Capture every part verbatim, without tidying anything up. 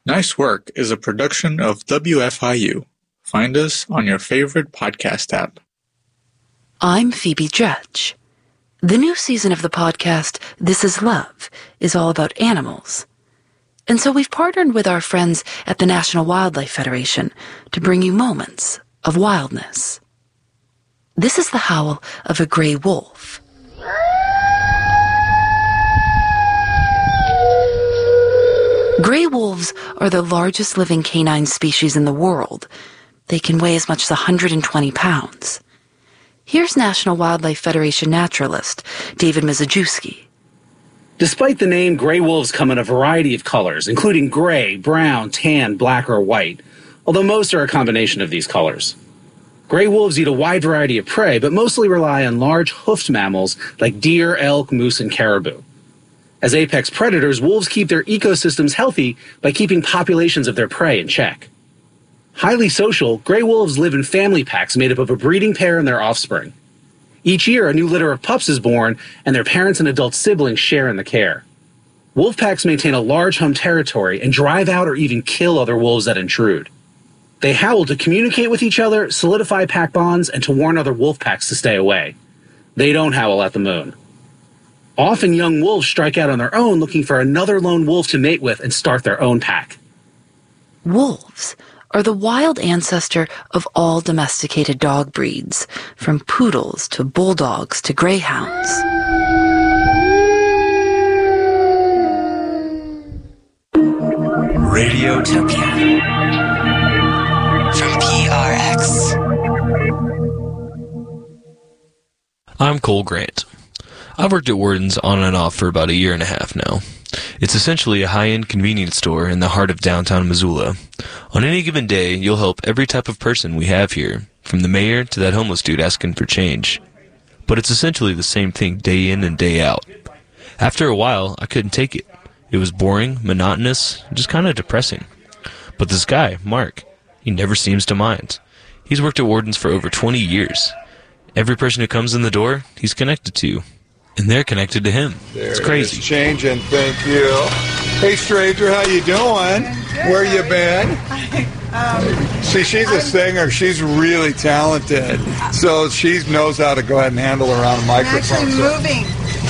Nice Work is a production of W F I U. Find us on your favorite podcast app. I'm Phoebe Judge. The new season of the podcast, This Is Love, is all about animals. And so we've partnered with our friends at the National Wildlife Federation to bring you moments of wildness. This is the howl of a gray wolf. Gray wolves are the largest living canine species in the world. They can weigh as much as one hundred twenty pounds. Here's National Wildlife Federation naturalist David Mizejewski. Despite the name, gray wolves come in a variety of colors, including gray, brown, tan, black, or white, although most are a combination of these colors. Gray wolves eat a wide variety of prey, but mostly rely on large hoofed mammals like deer, elk, moose, and caribou. As apex predators, wolves keep their ecosystems healthy by keeping populations of their prey in check. Highly social, gray wolves live in family packs made up of a breeding pair and their offspring. Each year, a new litter of pups is born, and their parents and adult siblings share in the care. Wolf packs maintain a large home territory and drive out or even kill other wolves that intrude. They howl to communicate with each other, solidify pack bonds, and to warn other wolf packs to stay away. They don't howl at the moon. Often young wolves strike out on their own, looking for another lone wolf to mate with and start their own pack. Wolves are the wild ancestor of all domesticated dog breeds, from poodles to bulldogs to greyhounds. Radiotopia from P R X. I'm Cole Grant. I've worked at Worden's on and off for about a year and a half now. It's essentially a high-end convenience store in the heart of downtown Missoula. On any given day, you'll help every type of person we have here, from the mayor to that homeless dude asking for change. But it's essentially the same thing day in and day out. After a while, I couldn't take it. It was boring, monotonous, just kind of depressing. But this guy, Mark, he never seems to mind. He's worked at Worden's for over twenty years. Every person who comes in the door, he's connected to. And they're connected to him. There it's crazy. It's changing, thank you. Hey, stranger, how you doing? Where you been? um, See, she's a singer. She's really talented. So she knows how to go ahead and handle around a microphone. I'm actually so. moving.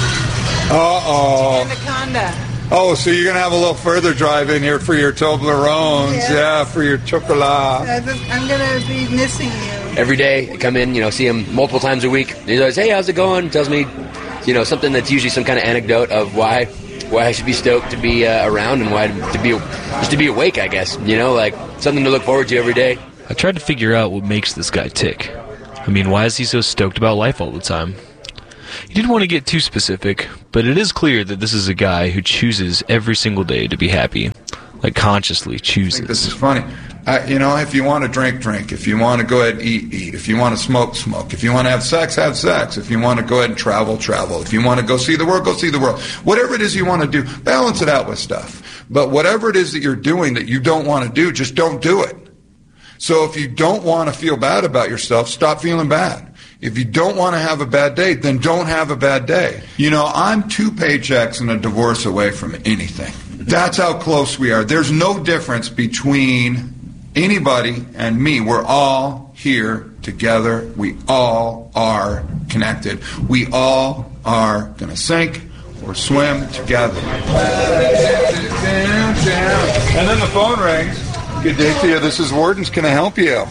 Uh-oh. Anaconda. Oh, so you're going to have a little further drive in here for your Toblerones. Yes. Yeah, for your chocolate. I'm going to be missing you. Every day, I come in, you know, see him multiple times a week. He's always, hey, how's it going? Tells me, you know, something that's usually some kind of anecdote of why why I should be stoked to be uh, around and why to be just to be awake, I guess. You know, like something to look forward to every day. I tried to figure out what makes this guy tick. I mean, why is he so stoked about life all the time? He didn't want to get too specific, but it is clear that this is a guy who chooses every single day to be happy. Like, consciously chooses. I think this is funny. Uh, you know, if you want to drink, drink. If you want to go ahead and eat, eat. If you want to smoke, smoke. If you want to have sex, have sex. If you want to go ahead and travel, travel. If you want to go see the world, go see the world. Whatever it is you want to do, balance it out with stuff. But whatever it is that you're doing that you don't want to do, just don't do it. So if you don't want to feel bad about yourself, stop feeling bad. If you don't want to have a bad day, then don't have a bad day. You know, I'm two paychecks and a divorce away from anything. That's how close we are. There's no difference between anybody and me. We're all here together. We all are connected. We all are going to sink or swim together. And then the phone rings. Good day to you. This is Worden's. Can I help you?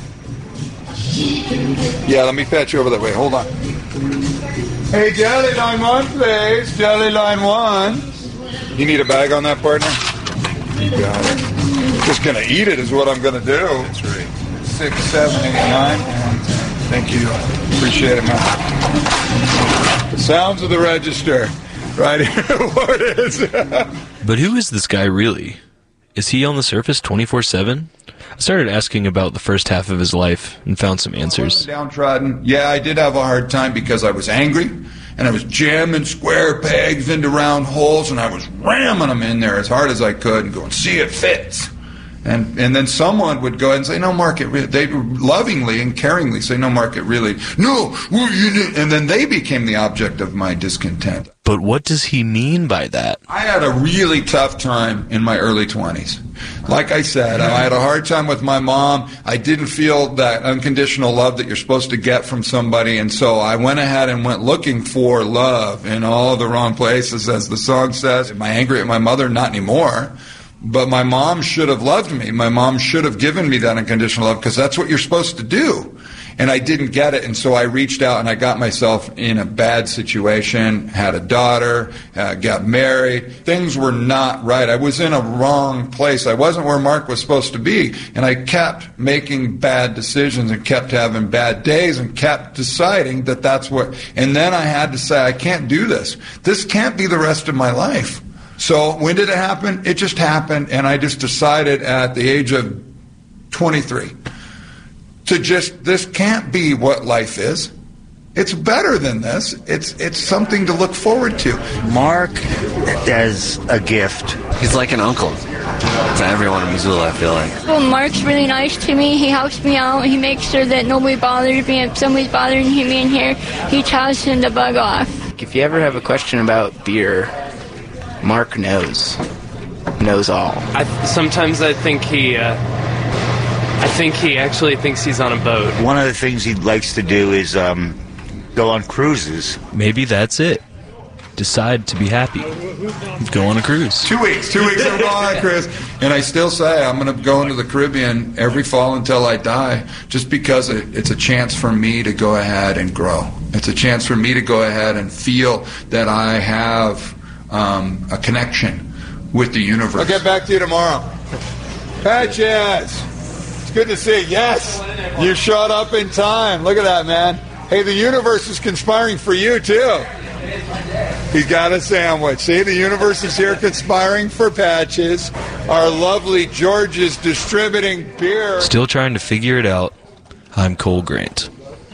Yeah, let me patch you over that way. Hold on. Hey, Jelly Line one, please. Jelly Line one. You need a bag on that, partner? You got it. Just going to eat it is what I'm going to do. That's right. Six, seven, eight, nine, and ten. Thank you. Appreciate it, man. The sounds of the register. Right here. What is it? But who is this guy really? Is he on the surface twenty-four seven? I started asking about the first half of his life and found some answers. Downtrodden. Yeah, I did have a hard time because I was angry, and I was jamming square pegs into round holes, and I was ramming them in there as hard as I could and going, see, it fits. And and then someone would go ahead and say, no, Mark, it really, they lovingly and caringly say, no, Mark, it really, no, well, you did. And then they became the object of my discontent. But what does he mean by that? I had a really tough time in my early twenties. Like I said, I had a hard time with my mom. I didn't feel that unconditional love that you're supposed to get from somebody, and so I went ahead and went looking for love in all the wrong places, as the song says. Am I angry at my mother? Not anymore. But my mom should have loved me. My mom should have given me that unconditional love, because that's what you're supposed to do. And I didn't get it, and so I reached out and I got myself in a bad situation, had a daughter, uh, got married. Things were not right. I was in a wrong place. I wasn't where Mark was supposed to be, and I kept making bad decisions and kept having bad days and kept deciding that that's what... And then I had to say, I can't do this. This can't be the rest of my life. So when did it happen? It just happened, and I just decided at the age of twenty-three to just, this can't be what life is. It's better than this. It's it's something to look forward to. Mark has a gift. He's like an uncle to everyone in Missoula, I feel like. Well, Mark's really nice to me. He helps me out. He makes sure that nobody bothers me. If somebody's bothering me in here, he tells him to bug off. If you ever have a question about beer, Mark knows. Knows all. I, sometimes I think he... Uh I think he actually thinks he's on a boat. One of the things he likes to do is um, go on cruises. Maybe that's it. Decide to be happy. Go on a cruise. Two weeks. Two weeks I'm going on a cruise. And I still say I'm going to go into the Caribbean every fall until I die, just because it, it's a chance for me to go ahead and grow. It's a chance for me to go ahead and feel that I have um, a connection with the universe. I'll get back to you tomorrow. Patches! Good to see you. Yes, you showed up in time. Look at that, man. Hey, the universe is conspiring for you, too. He's got a sandwich. See, the universe is here conspiring for Patches. Our lovely George is distributing beer. Still trying to figure it out. I'm Cole Grant.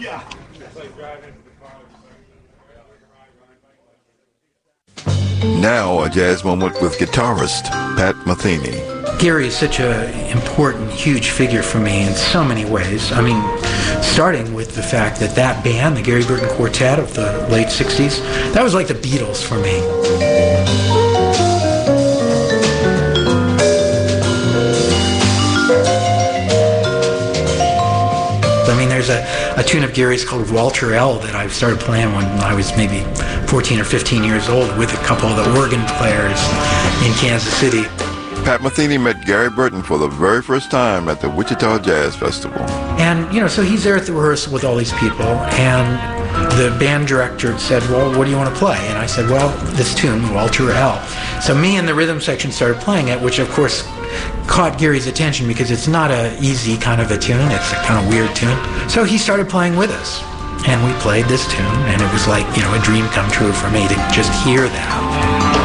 Now, a jazz moment with guitarist Pat Metheny. Gary is such an important, huge figure for me in so many ways. I mean, starting with the fact that that band, the Gary Burton Quartet of the late sixties, that was like the Beatles for me. I mean, there's a, a tune of Gary's called Walter L. that I started playing when I was maybe fourteen or fifteen years old with a couple of the organ players in Kansas City. Pat Metheny met Gary Burton for the very first time at the Wichita Jazz Festival. And, you know, so he's there at the rehearsal with all these people, and the band director said, well, what do you want to play? And I said, well, this tune, Walter L. So me and the rhythm section started playing it, which, of course, caught Gary's attention because it's not an easy kind of a tune. It's a kind of weird tune. So he started playing with us, and we played this tune, and it was like, you know, a dream come true for me to just hear that.